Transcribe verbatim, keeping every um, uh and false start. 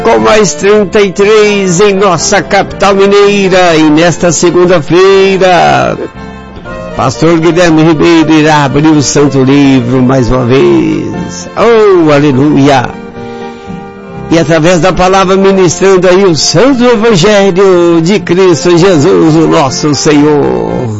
Com mais trinta e três em nossa capital mineira, e nesta segunda-feira, Pastor Guilherme Ribeiro irá abrir o Santo Livro mais uma vez. Oh, aleluia! E através da palavra ministrando aí o Santo Evangelho de Cristo Jesus, o nosso Senhor.